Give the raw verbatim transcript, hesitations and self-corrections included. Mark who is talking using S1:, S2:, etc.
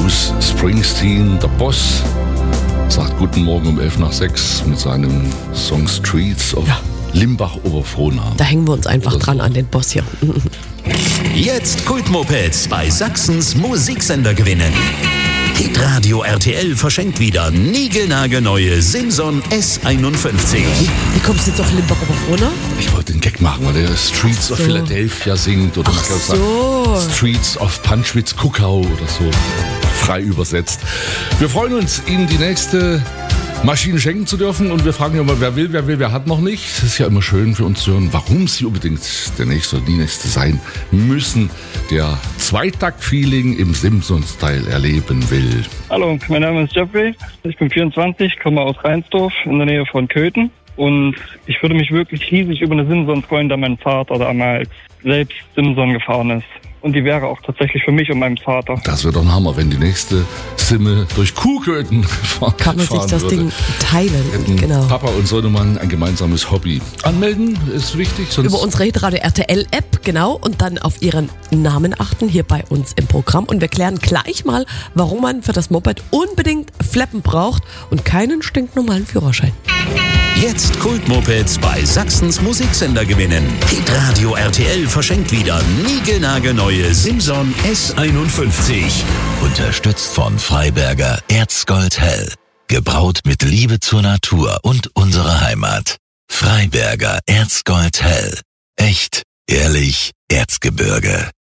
S1: Bruce Springsteen, der Boss, sagt guten Morgen um elf nach sechs mit seinem Song Streets of ja. Limbach-Oberfrohnau.
S2: Da hängen wir uns einfach Oder dran so. an den Boss hier.
S3: Jetzt Kultmopeds bei Sachsens Musiksender gewinnen. Hitradio R T L verschenkt wieder niegelnagelneue Simson S einundfünfzig.
S2: Wie kommst du jetzt auf Limbach-Oberfrohnau?
S1: Ich wollte den Gag machen, weil der Streets so. of Philadelphia singt. Oder
S2: Ach so.
S1: sagt, Streets of Panschwitz-Kuckau oder so. Frei übersetzt. Wir freuen uns, Ihnen die nächste Maschine schenken zu dürfen. Und wir fragen ja mal, wer will, wer will, wer hat noch nicht. Es ist ja immer schön für uns zu hören, warum Sie unbedingt der Nächste oder die Nächste sein müssen, der Zweitakt-Feeling im Simpson-Style erleben will.
S4: Hallo, mein Name ist Jeffrey. Ich bin vierundzwanzig, komme aus Rheinsdorf in der Nähe von Köthen. Und ich würde mich wirklich riesig über eine Simson freuen, da mein Vater damals selbst Simson gefahren ist. Und die wäre auch tatsächlich für mich und meinen Vater.
S1: Das wird doch ein Hammer, wenn die nächste Simme durch Kuhköthen fahren
S2: Kann man sich das würde. Ding teilen.
S1: Hätten
S2: genau.
S1: Papa und Sohnemann ein gemeinsames Hobby. Anmelden ist wichtig. Sonst
S2: Über unsere Hitradio R T L-App, genau. Und dann auf Ihren Namen achten, hier bei uns im Programm. Und wir klären gleich mal, warum man für das Moped unbedingt Fleppen braucht und keinen stinknormalen Führerschein.
S3: Jetzt Kultmopeds bei Sachsens Musiksender gewinnen. Hitradio R T L verschenkt wieder niegelnagelneue Simson S einundfünfzig.
S5: Unterstützt von Freiberger Erzgold Hell. Gebraut mit Liebe zur Natur und unserer Heimat. Freiberger Erzgold Hell. Echt, ehrlich, Erzgebirge.